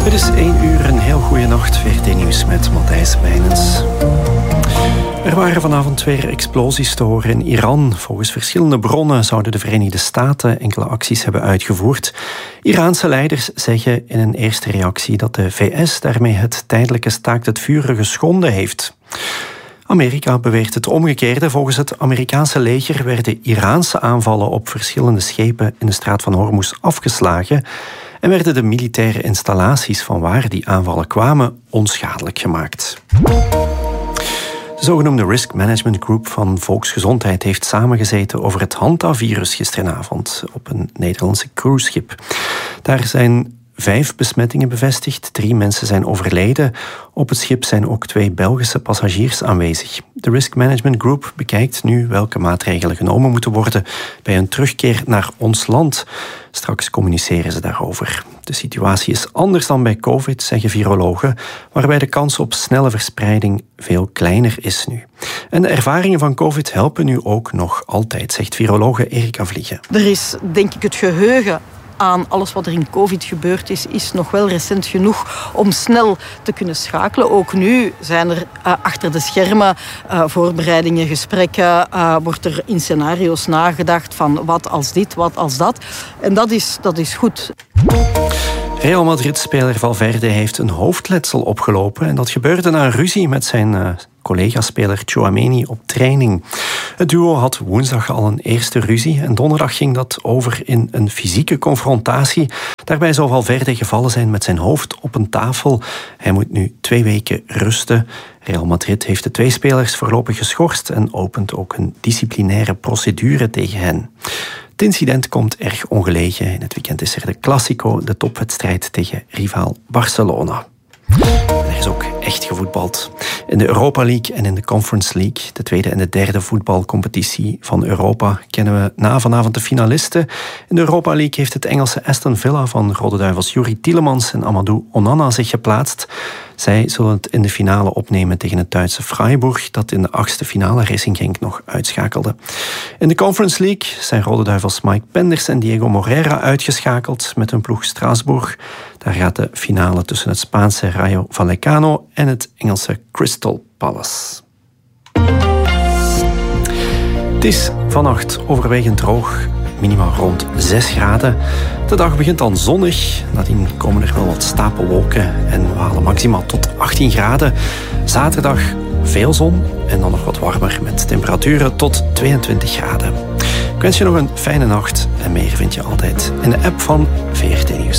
Het is 1 uur, een heel goede nacht. VRT Nieuws met Matthijs Wijnens. Er waren vanavond weer explosies te horen in Iran. Volgens verschillende bronnen zouden de Verenigde Staten enkele acties hebben uitgevoerd. Iraanse leiders zeggen in een eerste reactie dat de VS daarmee het tijdelijke staakt het vuren geschonden heeft. Amerika beweert het omgekeerde. Volgens het Amerikaanse leger werden Iraanse aanvallen op verschillende schepen in de straat van Hormuz afgeslagen en werden de militaire installaties van waar die aanvallen kwamen onschadelijk gemaakt. De zogenoemde Risk Management Group van Volksgezondheid heeft samengezeten over het Hanta-virus gisteravond op een Nederlandse cruiseschip. Daar zijn 5 besmettingen bevestigd, 3 mensen zijn overleden. Op het schip zijn ook 2 Belgische passagiers aanwezig. De Risk Management Group bekijkt nu welke maatregelen genomen moeten worden bij een terugkeer naar ons land. Straks communiceren ze daarover. De situatie is anders dan bij COVID, zeggen virologen, waarbij de kans op snelle verspreiding veel kleiner is nu. En de ervaringen van COVID helpen nu ook nog altijd, zegt virologe Erika Vliegen. Er is, denk ik, het geheugen aan alles wat er in COVID gebeurd is nog wel recent genoeg om snel te kunnen schakelen. Ook nu zijn er achter de schermen voorbereidingen, gesprekken, wordt er in scenario's nagedacht van wat als dit, wat als dat. En dat is goed. Real Madrid-speler Valverde heeft een hoofdletsel opgelopen en dat gebeurde na een ruzie met zijn collega-speler Tchouaméni op training. Het duo had woensdag al een eerste ruzie en donderdag ging dat over in een fysieke confrontatie. Daarbij zou Valverde gevallen zijn met zijn hoofd op een tafel. Hij moet nu 2 weken rusten. Real Madrid heeft de 2 spelers voorlopig geschorst en opent ook een disciplinaire procedure tegen hen. Het incident komt erg ongelegen. In het weekend is er de Clásico, de topwedstrijd tegen rivaal Barcelona. Er is ook echt gevoetbald. In de Europa League en in de Conference League, de 2e en de 3e voetbalcompetitie van Europa, kennen we na vanavond de finalisten. In de Europa League heeft het Engelse Aston Villa van Rode Duivels Youri Tielemans en Amadou Onana zich geplaatst. Zij zullen het in de finale opnemen tegen het Duitse Freiburg, dat in de 8e finale Racing Genk nog uitschakelde. In de Conference League zijn Rode Duivels Mike Penders en Diego Moreira uitgeschakeld met hun ploeg Strasbourg. Daar gaat de finale tussen het Spaanse Rayo Vallecano en het Engelse Crystal Palace. Het is vannacht overwegend droog, minimaal rond 6 graden. De dag begint dan zonnig, nadien komen er wel wat stapelwolken en we halen maximaal tot 18 graden. Zaterdag veel zon en dan nog wat warmer met temperaturen tot 22 graden. Ik wens je nog een fijne nacht en meer vind je altijd in de app van VRT Nieuws.